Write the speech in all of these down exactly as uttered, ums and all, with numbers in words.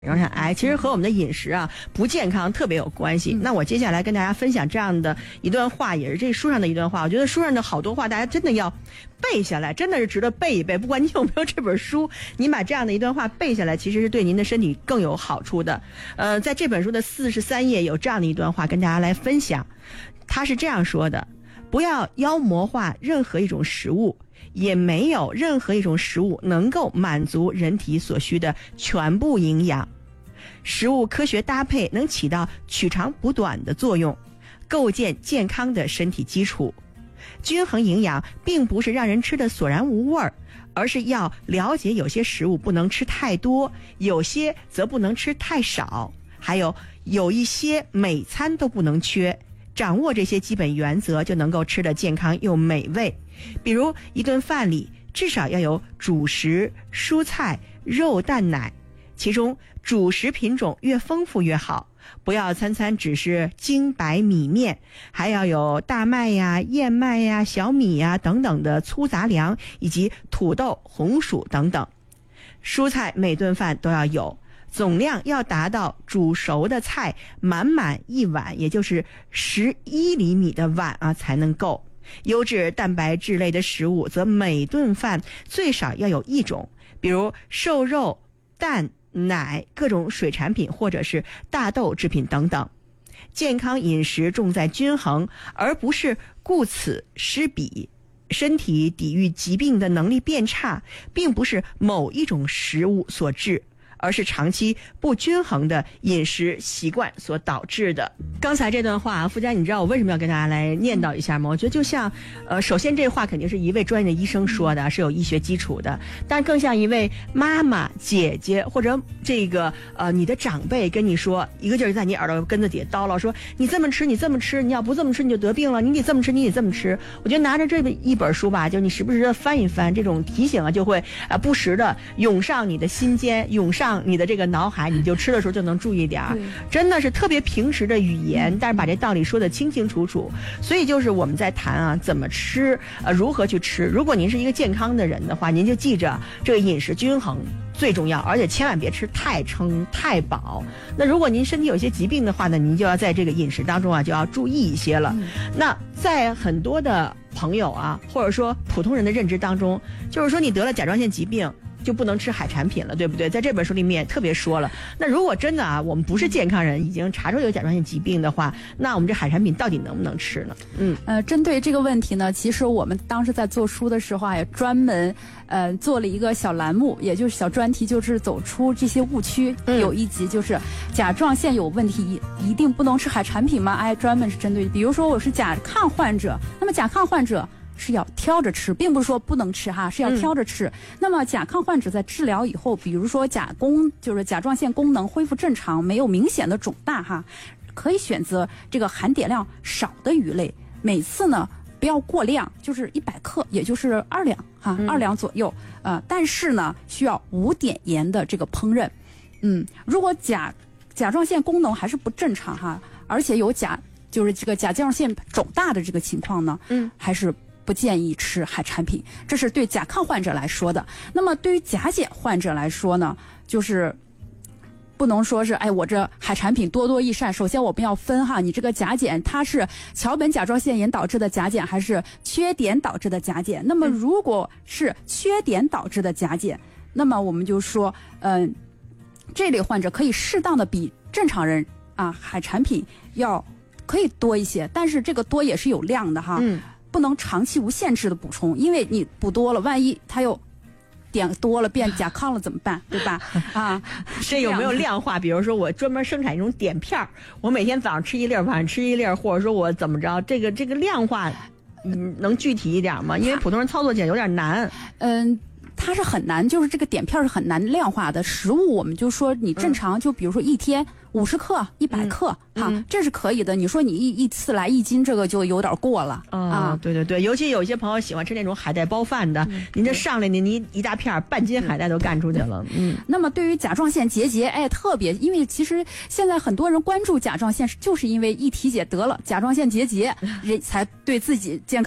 甲状腺癌其实和我们的饮食啊不健康特别有关系。那我接下来跟大家分享这样的一段话，也是这书上的一段话。我觉得书上的好多话大家真的要背下来，真的是值得背一背。不管你有没有这本书，你把这样的一段话背下来，其实是对您的身体更有好处的。呃，在这本书的四十三页有这样的一段话跟大家来分享，他是这样说的：不要妖魔化任何一种食物，也没有任何一种食物能够满足人体所需的全部营养。食物科学搭配能起到取长补短的作用，构建健康的身体基础。均衡营养并不是让人吃的索然无味，而是要了解有些食物不能吃太多，有些则不能吃太少，还有有一些每餐都不能缺。掌握这些基本原则，就能够吃得健康又美味。比如一顿饭里至少要有主食、蔬菜、肉、蛋、奶，其中主食品种越丰富越好，不要餐餐只是精白米面，还要有大麦呀、燕麦呀、小米呀等等的粗杂粮，以及土豆、红薯等等。蔬菜每顿饭都要有，总量要达到煮熟的菜满满一碗，也就是十一厘米的碗啊才能够。优质蛋白质类的食物则每顿饭最少要有一种，比如瘦肉、蛋、奶、各种水产品或者是大豆制品等等。健康饮食重在均衡，而不是顾此失彼。身体抵御疾病的能力变差，并不是某一种食物所致，而是长期不均衡的饮食习惯所导致的。刚才这段话啊，傅佳，你知道我为什么要跟大家来念叨一下吗？我觉得就像，呃，首先这话肯定是一位专业的医生说的，是有医学基础的，但更像一位妈妈、姐姐或者这个呃你的长辈跟你说，一个劲儿在你耳朵根子底下叨唠说，你这么吃，你这么吃，你要不这么吃你就得病了，你得这么吃，你得这么吃。我觉得拿着这一本书吧，就你时不时的翻一翻，这种提醒啊，就会啊、呃、不时的涌上你的心间，涌上你的这个脑海，你就吃的时候就能注意点儿，真的是特别平时的语言，但是把这道理说得清清楚楚。所以就是我们在谈啊，怎么吃，呃，如何去吃。如果您是一个健康的人的话，您就记着这个饮食均衡最重要，而且千万别吃太撑太饱。那如果您身体有一些疾病的话呢，您就要在这个饮食当中啊就要注意一些了。嗯、那在很多的朋友啊，或者说普通人的认知当中，就是说你得了甲状腺疾病就不能吃海产品了，对不对？在这本书里面特别说了，那如果真的啊，我们不是健康人，已经查出有甲状腺疾病的话，那我们这海产品到底能不能吃呢？嗯， 呃，针对这个问题呢，其实我们当时在做书的时候啊，也专门呃做了一个小栏目，也就是小专题，就是走出这些误区。嗯、有一集就是甲状腺有问题，一定不能吃海产品吗？哎，专门是针对，比如说我是甲亢患者，那么甲亢患者是要挑着吃，并不是说不能吃哈，是要挑着吃。嗯、那么甲亢患者在治疗以后，比如说甲功就是甲状腺功能恢复正常，没有明显的肿大哈，可以选择这个含碘量少的鱼类，每次呢不要过量，就是一百克，也就是二两哈，嗯、二两左右。呃，但是呢需要无碘盐的这个烹饪。嗯，如果甲甲状腺功能还是不正常哈，而且有甲就是这个甲状腺肿大的这个情况呢，嗯，还是不建议吃海产品，这是对甲亢患者来说的。那么对于甲减患者来说呢，就是不能说是哎我这海产品多多益善。首先我们要分哈，你这个甲减它是桥本甲状腺炎导致的甲减还是缺碘导致的甲减。那么如果是缺碘导致的甲减，那么我们就说嗯、呃，这类患者可以适当的比正常人啊海产品要可以多一些，但是这个多也是有量的哈。嗯，不能长期无限制的补充，因为你补多了，万一它又点多了变甲亢了怎么办？对吧？啊， 这有没有量化？比如说我专门生产一种碘片儿，我每天早上吃一粒，晚上吃一粒，或者说我怎么着？这个这个量化，嗯，能具体一点吗？因为普通人操作起来有点难。 嗯。它是很难，就是这个碘片是很难量化的。食物我们就说你正常，就比如说一天五十克、一百克，哈、嗯，这是可以的。你说你一一次来一斤，这个就有点过了、 哦、啊。对对对，尤其有些朋友喜欢吃那种海带包饭的，嗯、您这上来您您一大片半斤海带都干出去了。嗯。 那么对于甲状腺结节，哎，特别，因为其实现在很多人关注甲状腺，就是因为一体解得了甲状腺结节，人才对自己健康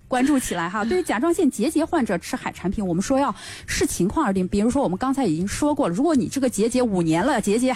关注起来哈。对于甲状腺结节患者吃海产品，我们说要视情况而定。比如说我们刚才已经说过了，如果你这个结节五年了，结节